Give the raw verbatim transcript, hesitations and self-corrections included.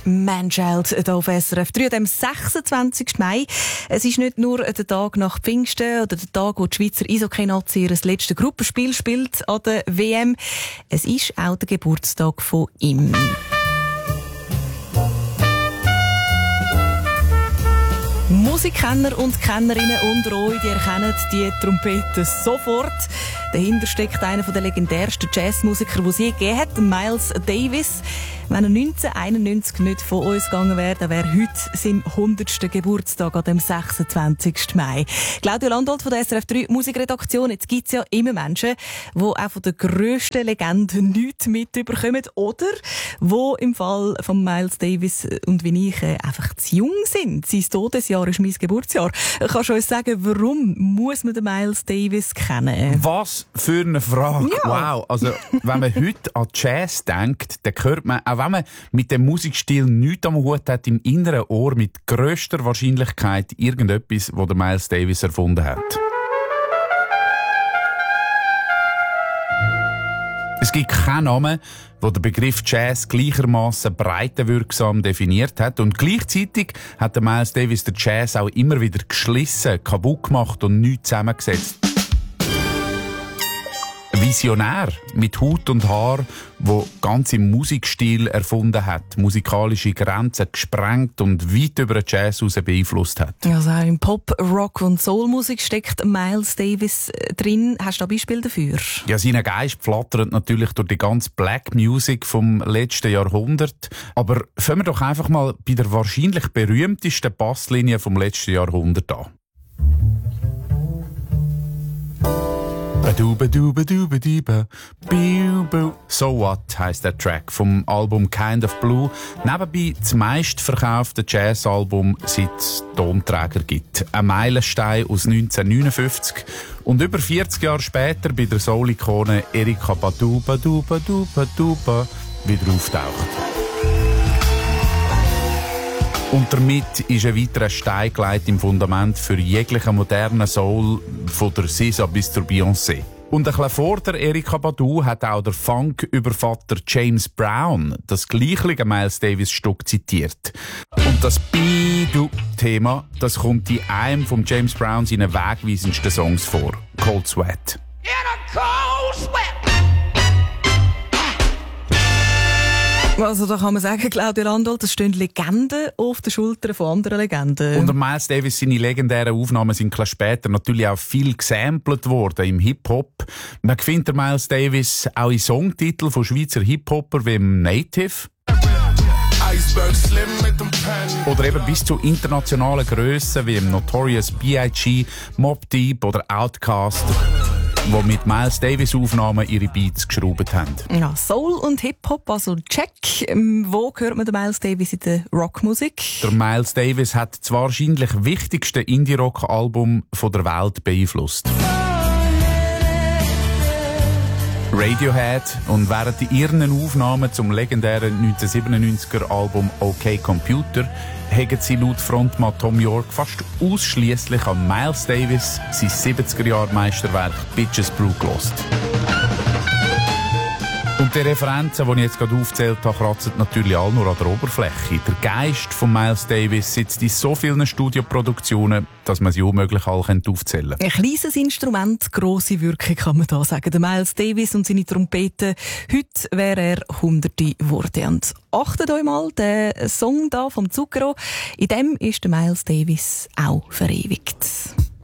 Man-Child hier auf S R F drei am sechsundzwanzigsten Mai. Es ist nicht nur der Tag nach Pfingsten oder der Tag, wo die Schweizer Eishockey-Nazi ihr letztes Gruppenspiel spielt an der W M. Es ist auch der Geburtstag von ihm. Musikkenner und Kennerinnen unter euch, die erkennen die Trompete sofort. Dahinter steckt einer der legendärsten Jazzmusiker, die es je gegeben hat, Miles Davis. Wenn er neunzehnhunderteinundneunzig nicht von uns gegangen wäre, dann wäre heute sein hundertster Geburtstag an dem sechsundzwanzigsten Mai. Claudia Landolt von der S R F drei Musikredaktion. Jetzt gibt es ja immer Menschen, die auch von der grössten Legende nichts mitbekommen oder die im Fall von Miles Davis und wie ich äh, einfach zu jung sind. Sein Todesjahr ist mein Geburtsjahr. Kannst du uns sagen, warum muss man den Miles Davis kennen? Was für eine Frage. Ja. Wow. Also, wenn man heute an Jazz denkt, dann hört man, auch wenn man mit dem Musikstil nichts am Hut hat, im inneren Ohr mit grösster Wahrscheinlichkeit irgendetwas, das der Miles Davis erfunden hat. Es gibt keinen Namen, der den Begriff Jazz gleichermaßen breitenwirksam definiert hat. Und gleichzeitig hat der Miles Davis den Jazz auch immer wieder geschlissen, kaputt gemacht und neu zusammengesetzt. Visionär mit Haut und Haar, wo ganze Musikstil erfunden hat, musikalische Grenzen gesprengt und weit über den Jazz hinaus beeinflusst hat. Also auch in Pop, Rock und Soulmusik steckt Miles Davis drin. Hast du da Beispiele dafür? Ja, sein Geist flattert natürlich durch die ganze Black Music vom letzten Jahrhundert. Aber fangen wir doch einfach mal bei der wahrscheinlich berühmtesten Basslinie vom letzten Jahrhundert an. So What heisst der Track vom Album Kind of Blue. Nebenbei das meistverkaufte Jazzalbum, seit es Tonträger gibt. Ein Meilenstein aus neunzehnhundertneunundfünfzig. Und über vierzig Jahre später bei der Soul-Ikone Erykah Badu Badu Badu Badu wieder auftaucht. Und damit ist ein weiterer Stein gelegt im Fundament für jeglichen modernen Soul, von der S Z A bis zur Beyoncé. Und ein bisschen vor der Erykah Badu hat auch der Funk-Übervater James Brown das gleiche Miles Davis-Stück zitiert. Und das Bidu-Thema, das kommt in einem von James Brown seinen wegweisendsten Songs vor. Cold Sweat. In a cold sweat. Also da kann man sagen, Claudia Landolt, es stehen Legenden auf den Schultern von anderen Legenden. Und Miles Davis, seine legendären Aufnahmen sind klar später natürlich auch viel gesampelt worden im Hip-Hop. Man findet den Miles Davis auch in Songtiteln von Schweizer Hip-Hopper wie im Native. Oder eben bis zu internationalen Grössen wie im Notorious B I G, Mobb Deep oder Outkast, die mit Miles Davis Aufnahmen ihre Beats geschraubt haben. Ja, Soul und Hip-Hop, also check. Wo hört man den Miles Davis in der Rockmusik? Der Miles Davis hat das wahrscheinlich wichtigste Indie-Rock-Album der Welt beeinflusst. Radiohead, und während ihren Aufnahmen zum legendären neunzehnhundertsiebenundneunziger Album OK Computer haben sie laut Frontmann Tom York fast ausschliesslich an Miles Davis sein siebziger-Jahr-Meisterwerk Bitches Brew gelost. Und die Referenzen, die ich jetzt gerade aufgezählt habe, kratzen natürlich alle nur an der Oberfläche. Der Geist von Miles Davis sitzt in so vielen Studioproduktionen, dass man sie unmöglich alle aufzählen kann. Ein kleines Instrument, grosse Wirkung, kann man da sagen. Der Miles Davis und seine Trompete. Heute wäre er Hunderte geworden. Und achtet euch mal, der Song da vom Zucchero, in dem ist der Miles Davis auch verewigt.